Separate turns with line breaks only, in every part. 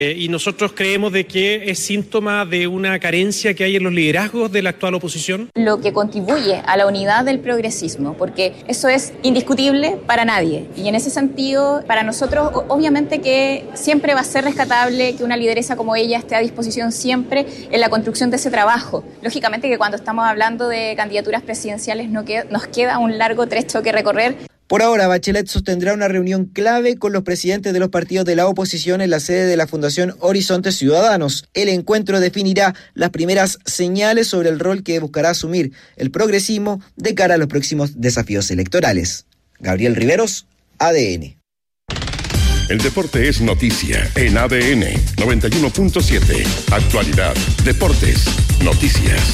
Y nosotros creemos de que es síntoma de una carencia que hay en los liderazgos de la actual oposición.
Lo que contribuye a la unidad del progresismo, porque eso es indiscutible para nadie. Y en ese sentido, para nosotros, obviamente que siempre va a ser rescatable que una lideresa como ella esté a disposición siempre en la construcción de ese trabajo. Lógicamente que cuando estamos hablando de candidaturas presidenciales nos queda un largo trecho que recorrer.
Por ahora, Bachelet sostendrá una reunión clave con los presidentes de los partidos de la oposición en la sede de la Fundación Horizontes Ciudadanos. El encuentro definirá las primeras señales sobre el rol que buscará asumir el progresismo de cara a los próximos desafíos electorales. Gabriel Riveros, ADN.
El deporte es noticia en ADN 91.7. Actualidad, deportes, noticias.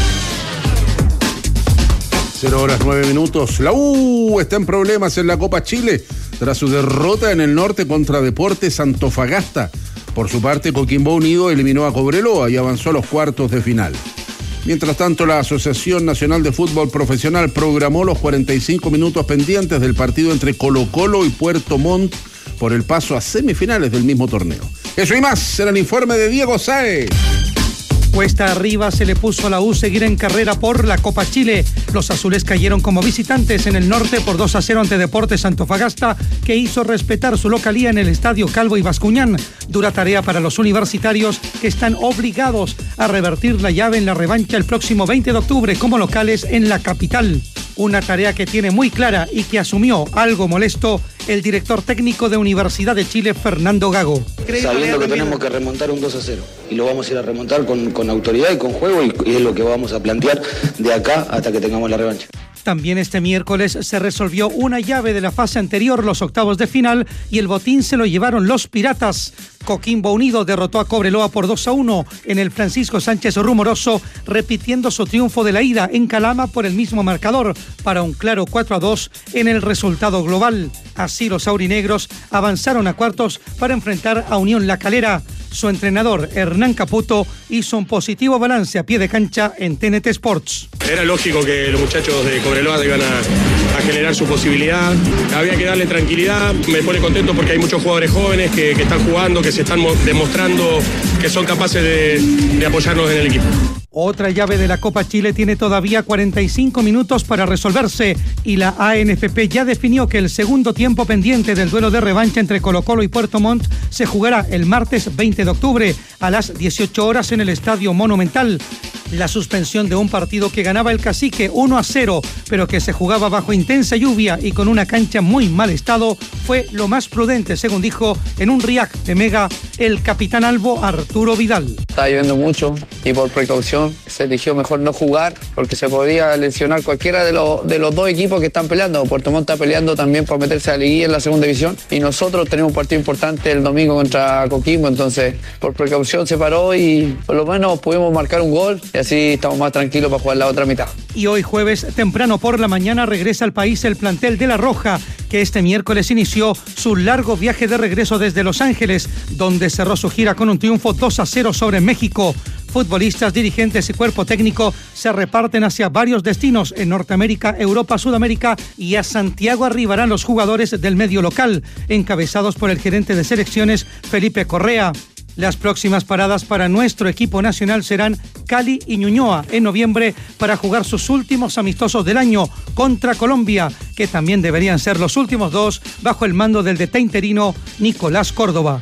0:09. La U está en problemas en la Copa Chile tras su derrota en el norte contra Deportes Antofagasta. Por su parte, Coquimbo Unido eliminó a Cobreloa y avanzó a los cuartos de final. Mientras tanto, la Asociación Nacional de Fútbol Profesional programó los 45 minutos pendientes del partido entre Colo-Colo y Puerto Montt por el paso a semifinales del mismo torneo. Eso y más en el informe de Diego Sáez.
Cuesta arriba se le puso a la U seguir en carrera por la Copa Chile. Los azules cayeron como visitantes en el norte por 2-0 ante Deportes Antofagasta, que hizo respetar su localía en el Estadio Calvo y Bascuñán. Dura tarea para los universitarios, que están obligados a revertir la llave en la revancha el próximo 20 de octubre como locales en la capital. Una tarea que tiene muy clara y que asumió, algo molesto, el director técnico de Universidad de Chile, Fernando Gago.
Sabiendo que tenemos que remontar un 2-0 y lo vamos a ir a remontar con autoridad y con juego y es lo que vamos a plantear de acá hasta que tengamos la revancha.
También este miércoles se resolvió una llave de la fase anterior, los octavos de final, y el botín se lo llevaron los Piratas. Coquimbo Unido derrotó a Cobreloa por 2-1 en el Francisco Sánchez Rumoroso, repitiendo su triunfo de la ida en Calama por el mismo marcador, para un claro 4-2 en el resultado global. Así los aurinegros avanzaron a cuartos para enfrentar a Unión La Calera. Su entrenador, Hernán Caputo, hizo un positivo balance a pie de cancha en TNT Sports.
Era lógico que los muchachos de Cobreloa iban a generar su posibilidad. Había que darle tranquilidad. Me pone contento porque hay muchos jugadores jóvenes que están jugando, que se están demostrando que son capaces de apoyarnos en el equipo.
Otra llave de la Copa Chile tiene todavía 45 minutos para resolverse y la ANFP ya definió que el segundo tiempo pendiente del duelo de revancha entre Colo-Colo y Puerto Montt se jugará el martes 20 de octubre a las 18 horas en el Estadio Monumental. La suspensión de un partido que ganaba el Cacique 1-0, pero que se jugaba bajo intensa lluvia y con una cancha muy mal estado, fue lo más prudente, según dijo en un react de Mega el capitán albo Arturo Vidal.
Estaba lloviendo mucho y por precaución se eligió mejor no jugar porque se podía lesionar cualquiera de los dos equipos que están peleando. Puerto Montt está peleando también por meterse a la liguilla en la segunda división y nosotros tenemos un partido importante el domingo contra Coquimbo, entonces por precaución se paró y por lo menos pudimos marcar un gol y así estamos más tranquilos para jugar la otra mitad.
Y hoy jueves, temprano por la mañana, regresa al país el plantel de La Roja, que este miércoles inició su largo viaje de regreso desde Los Ángeles, donde cerró su gira con un triunfo 2-0 sobre México. Futbolistas, dirigentes y cuerpo técnico se reparten hacia varios destinos en Norteamérica, Europa, Sudamérica, y a Santiago arribarán los jugadores del medio local, encabezados por el gerente de selecciones Felipe Correa. Las próximas paradas para nuestro equipo nacional serán Cali y Ñuñoa en noviembre para jugar sus últimos amistosos del año contra Colombia, que también deberían ser los últimos dos bajo el mando del DT interino Nicolás Córdoba.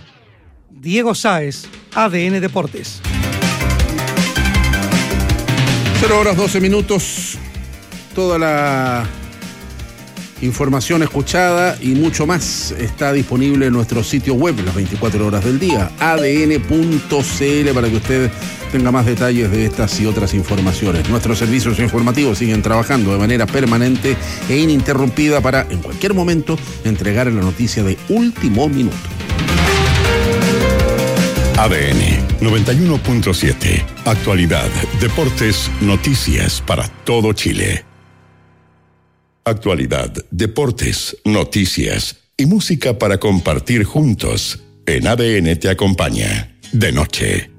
Diego Sáez, ADN Deportes.
0:12. Toda la información escuchada y mucho más está disponible en nuestro sitio web las 24 horas del día, adn.cl, para que usted tenga más detalles de estas y otras informaciones. Nuestros servicios informativos siguen trabajando de manera permanente e ininterrumpida para, en cualquier momento, entregar la noticia de último minuto.
ADN 91.7. Actualidad, deportes, noticias para todo Chile. Actualidad, deportes, noticias y música para compartir juntos. En ADN te acompaña de noche.